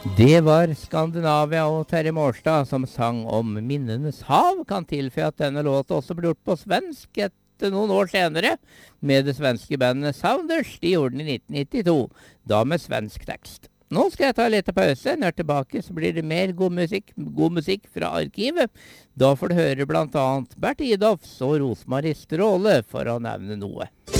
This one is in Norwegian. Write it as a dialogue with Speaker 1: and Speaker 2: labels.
Speaker 1: Det var Skandinavia og Terje Mårstad som sang om minnenes hav. Kan tilføye at denne låta også ble gjort på svensk etter noen år senere, med det svenske bandet Sounders. De gjorde den i 1992, da med svensk tekst. Nå skal jeg ta litt pause. Når jeg er tilbake så blir det mer god musikk fra arkivet. Da får du høre blant annet Bert Idolfs og Rosmarie Stråle, for å nevne noe.